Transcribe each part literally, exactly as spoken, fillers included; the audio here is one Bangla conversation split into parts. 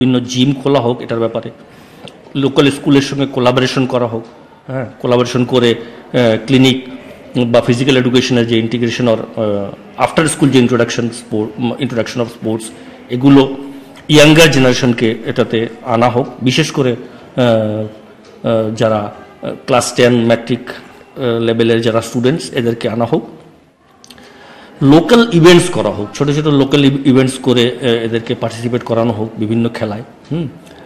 বিভিন্ন জিম খোলা হোক, এটার ব্যাপারে লোকাল স্কুলের সঙ্গে কোলাবোরেশন করা হোক, হ্যাঁ, কোলাবোরেশন করে ক্লিনিক বা ফিজিক্যাল এডুকেশনের যে ইন্টিগ্রেশন আর আফটার স্কুল যে introduction sport introduction of sports, এগুলো ইয়াঙ্গার জেনারেশনকে এটাতে আনা হোক। বিশেষ করে যারা ক্লাস টেন ম্যাট্রিক লেভেলের যারা স্টুডেন্টস, এদেরকে আনা হোক। লোকাল ইভেন্টস করা হোক, ছোটো ছোটো লোকাল ইভেন্টস করে এদেরকে পার্টিসিপেট করানো হোক বিভিন্ন খেলায়। হুম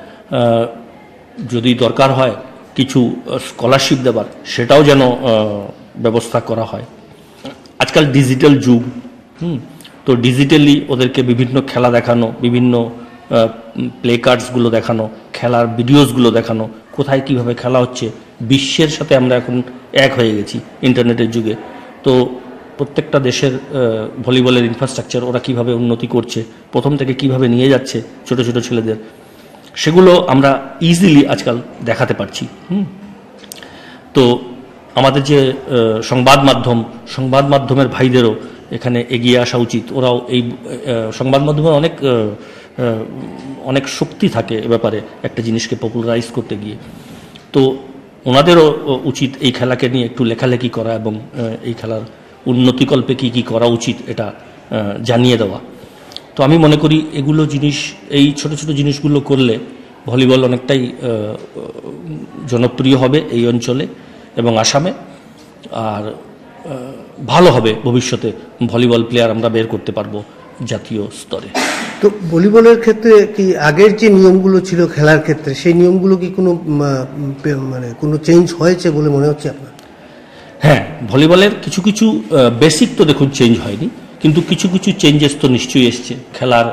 যদি দরকার হয় কিছু স্কলারশিপ দেবার, সেটাও যেন ব্যবস্থা করা হয়। আজকাল ডিজিটাল যুগ, হুম তো ডিজিটালি ওদেরকে বিভিন্ন খেলা দেখানো, বিভিন্ন প্লে কার্ডসগুলো দেখানো, খেলার ভিডিওসগুলো দেখানো, কোথায় কিভাবে খেলা হচ্ছে। বিশ্বের সাথে আমরা এখন এক হয়ে গেছি ইন্টারনেটের যুগে। তো প্রত্যেকটা দেশের ভলিবলের ইনফ্রাস্ট্রাকচার ওরা কিভাবে উন্নতি করছে, প্রথম থেকে কিভাবে নিয়ে যাচ্ছে ছোট ছোট ছেলেদের, সেগুলো আমরা ইজিলি আজকাল দেখাতে পারছি। হুম তো আমাদের যে সংবাদ মাধ্যম, সংবাদ মাধ্যমের ভাইদেরও এখানে এগিয়ে আসা উচিত। ওরাও এই সংবাদ মাধ্যমে অনেক অনেক শক্তি থাকে এ ব্যাপারে, একটা জিনিসকে পপুলারাইজ করতে গিয়ে। তো ওনাদেরও উচিত এই খেলাকে নিয়ে একটু লেখালেখি করা এবং এই খেলার উন্নতিকল্পে কী কী করা উচিত এটা জানিয়ে দেওয়া। তো আমি মনে করি এগুলো জিনিস, এই ছোট ছোট জিনিসগুলো করলে ভলিবল অনেকটাই জনপ্রিয় হবে এই অঞ্চলে এবং আসামে, আর ভালো হবে। ভবিষ্যতে ভলিবল প্লেয়ার আমরা বের করতে পারবো জাতীয় স্তরে। তো ভলিবলের ক্ষেত্রে কি আগের যে নিয়মগুলো ছিল খেলার ক্ষেত্রে, সেই নিয়মগুলো কি কোনো মানে কোনো চেঞ্জ হয়েছে বলে মনে হচ্ছে আপনার? হ্যাঁ, ভলিবলের কিছু কিছু বেসিক তো দেখুন চেঞ্জ হয়নি, কিন্তু কিছু কিছু চেঞ্জেস তো নিশ্চয়ই এসছে। খেলার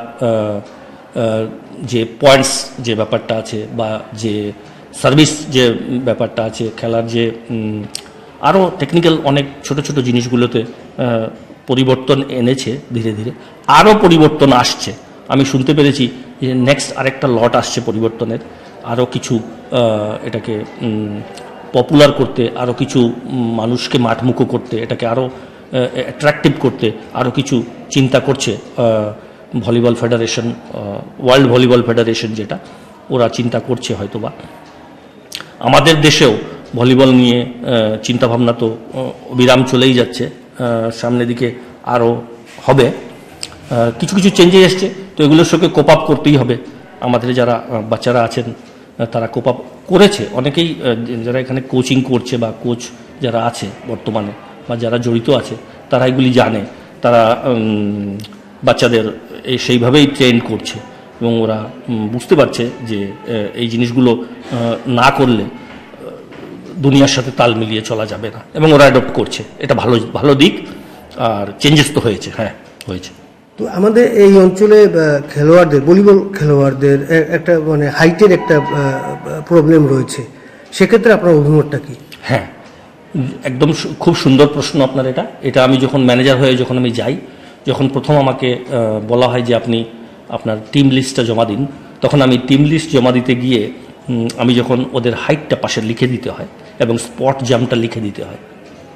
যে পয়েন্টস যে ব্যাপারটা আছে, বা যে সার্ভিস যে ব্যাপারটা আছে, খেলার যে আরও টেকনিক্যাল অনেক ছোট ছোট জিনিসগুলোতে পরিবর্তন এনেছে। ধীরে ধীরে আরও পরিবর্তন আসছে। আমি শুনতে পেরেছি যে নেক্সট আরেকটা লট আসছে পরিবর্তনের, আরও কিছু এটাকে পপুলার করতে, আরও কিছু মানুষকে মাঠমুখো করতে, এটাকে আরও অ্যাট্রাকটিভ করতে আরও কিছু চিন্তা করছে volleyball federation, world volleyball federation, যেটা ওরা চিন্তা করছে হয়তোবা। আমাদের দেশেও ভলিবল নিয়ে চিন্তাভাবনা তো অবিরাম চলেই যাচ্ছে, সামনের দিকে আরও হবে। কিছু কিছু চেঞ্জেস এসছে, তো এগুলোর সঙ্গে কোপ আপ করতেই হবে। আমাদের যারা বাচ্চারা আছেন তারা কোপ আপ করেছে, অনেকেই যারা এখানে কোচিং করছে বা কোচ যারা আছে বর্তমানে বা যারা জড়িত আছে, তারা এগুলি জানে। তারা বাচ্চাদের এই সেইভাবেই ট্রেন করছে এবং ওরা বুঝতে পারছে যে এই জিনিসগুলো না করলে দুনিয়ার সাথে তাল মিলিয়ে চলা যাবে না, এবং ওরা অ্যাডপ্ট করছে। এটা ভালো ভালো দিক, আর চেঞ্জেস তো হয়েছে। হ্যাঁ, হয়েছে। তো আমাদের এই অঞ্চলে খেলোয়াড়দের, ভলিবল খেলোয়াড়দের একটা মানে হাইটের একটা প্রবলেম রয়েছে, সেক্ষেত্রে আপনার অভিমতটা কি? হ্যাঁ, একদম খুব সুন্দর প্রশ্ন আপনার এটা। এটা আমি যখন ম্যানেজার হয়ে যখন আমি যাই, যখন প্রথম আমাকে বলা হয় যে আপনি আপনার টিম লিস্টটা জমা দিন, তখন আমি টিম লিস্ট জমা দিতে গিয়ে আমি যখন ওদের হাইটটা পাশে লিখে দিতে হয় এবং স্পট জাম্পটা লিখে দিতে হয়,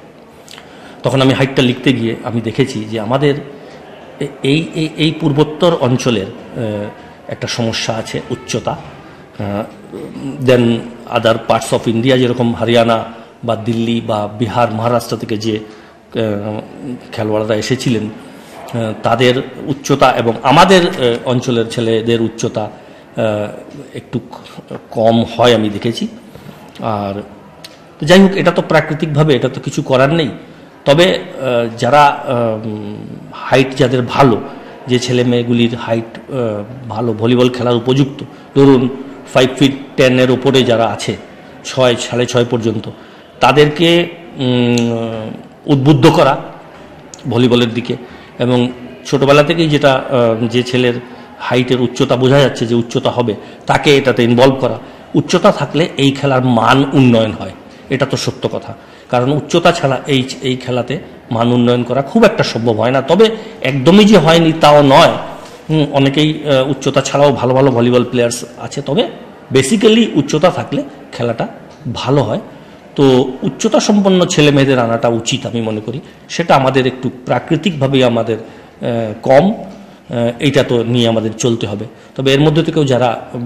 তখন আমি হাইটটা লিখতে গিয়ে আমি দেখেছি যে আমাদের এই এই পূর্বোত্তর অঞ্চলের একটা সমস্যা আছে, উচ্চতা। দেন আদার পার্টস অফ ইন্ডিয়া, যেরকম হরিয়ানা বা দিল্লি বা বিহার, মহারাষ্ট্র থেকে যে খেলোয়াড়রা এসেছিলেন, তাদের উচ্চতা এবং আমাদের অঞ্চলের ছেলেদের উচ্চতা একটু কম হয় আমি দেখেছি। আর যাই হোক, এটা তো প্রাকৃতিকভাবে, এটা তো কিছু করার নেই। তবে যারা হাইট যাদের ভালো, যে ছেলে মেয়েগুলির হাইট ভালো, ভলিবল খেলার উপযুক্ত, ধরুন ফাইভ ফিট টেনের ওপরে যারা আছে, ছয় সাড়ে ছয় পর্যন্ত, তাদেরকে উদ্বুদ্ধ করা ভলিবলের দিকে, এবং ছোটোবেলা থেকেই যেটা যে ছেলের হাইটের উচ্চতা বোঝা যাচ্ছে যে উচ্চতা হবে, তাকে এটাতে ইনভলভ করা। উচ্চতা থাকলে এই খেলার মান উন্নয়ন হয়, এটা তো সত্য কথা। কারণ উচ্চতা ছাড়া এই এই খেলাতে মান উন্নয়ন করা খুব একটা সম্ভব হয় না। তবে একদমই যে হয়নি তাও নয়, অনেকেই উচ্চতা ছাড়াও ভালো ভালো ভলিবল প্লেয়ার্স আছে। তবে বেসিক্যালি উচ্চতা থাকলে খেলাটা ভালো হয়। তো উচ্চতা সম্পন্ন ছেলে মেয়েদের আনাটা উচিত আমি মনে করি। সেটা আমাদের একটু প্রাকৃতিকভাবেই আমাদের কম, এইটা তো নিয়ে আমাদের চলতে হবে। তবে এর মধ্যে থেকেও যারা